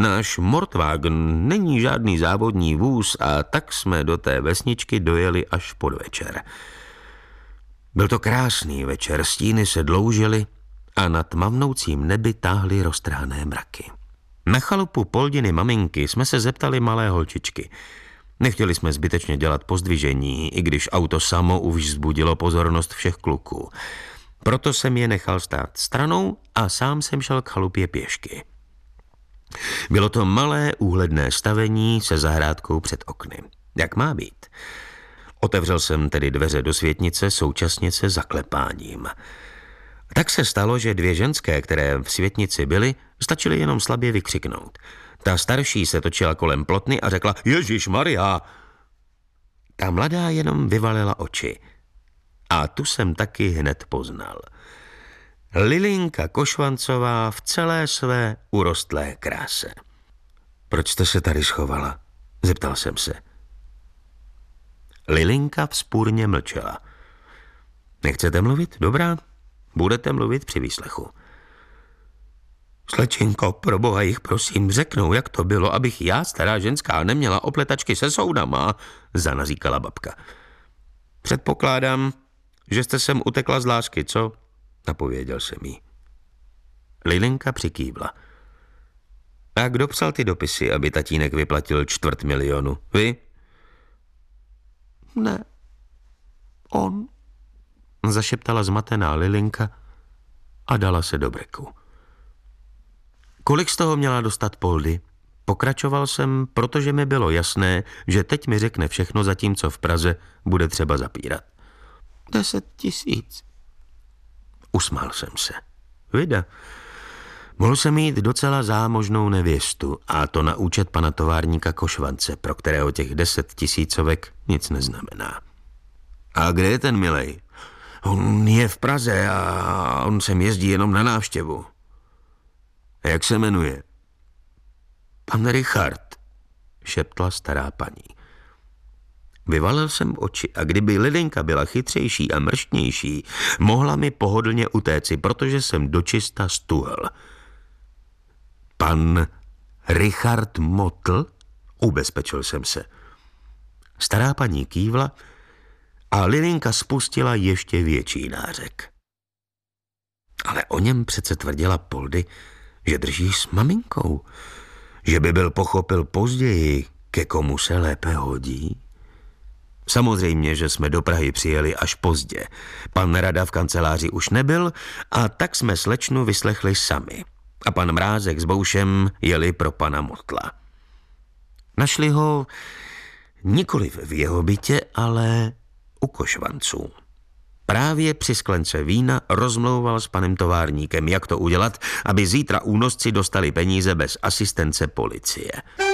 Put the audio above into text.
Náš Mortwagen není žádný závodní vůz a tak jsme do té vesničky dojeli až podvečer. Byl to krásný večer, stíny se dloužily a nad mavnoucím nebi táhly roztrhané mraky. Na chalupu Poldiny maminky jsme se zeptali malé holčičky. Nechtěli jsme zbytečně dělat pozdvižení, i když auto samo už vzbudilo pozornost všech kluků. Proto jsem je nechal stát stranou a sám jsem šel k chalupě pěšky. Bylo to malé úhledné stavení se zahrádkou před okny. Jak má být? Otevřel jsem tedy dveře do světnice současně se zaklepáním. Tak se stalo, že dvě ženské, které v světnici byly, stačily jenom slabě vykřiknout. Ta starší se točila kolem plotny a řekla: Ježišmarja! Ta mladá jenom vyvalila oči. A tu jsem taky hned poznal. Lilinka Košvancová v celé své urostlé kráse. Proč jste se tady schovala? Zeptal jsem se. Lilinka vzpůrně mlčela. Nechcete mluvit? Dobrá, budete mluvit při výslechu. Slečinko, pro boha jich prosím, řeknou, jak to bylo, abych já, stará ženská, neměla opletačky se soudama, zanaříkala babka. Předpokládám, že jste sem utekla z lásky, co? Napověděl jsem jí. Lilinka přikývla. A kdo psal ty dopisy, aby tatínek vyplatil 250 000? Vy? Ne. On. Zašeptala zmatená Lilinka a dala se do breku. Kolik z toho měla dostat Poldy? Pokračoval jsem, protože mi bylo jasné, že teď mi řekne všechno, zatímco v Praze bude třeba zapírat. 10 000. Usmál jsem se. Vida. Mohl jsem mít docela zámožnou nevěstu a to na účet pana továrníka Košvance, pro kterého těch 10 000 nic neznamená. A kde je ten milej? On je v Praze a on sem jezdí jenom na návštěvu. Jak se jmenuje? Pan Richard, šeptla stará paní. Vyvalil jsem oči a kdyby Lilinka byla chytřejší a mrštnější, mohla mi pohodlně utéci, protože jsem dočista stuhl. Pan Richard Motl? Ubezpečil jsem se. Stará paní kývla a Lilinka spustila ještě větší nářek. Ale o něm přece tvrdila Poldy, že drží s maminkou, že by byl pochopil později, ke komu se lépe hodí. Samozřejmě, že jsme do Prahy přijeli až pozdě. Pan Rada v kanceláři už nebyl a tak jsme slečnu vyslechli sami. A pan Mrázek s Boušem jeli pro pana Motla. Našli ho nikoliv v jeho bytě, ale u Košvanců. Právě při sklence vína rozmlouval s panem továrníkem, jak to udělat, aby zítra únosci dostali peníze bez asistence policie.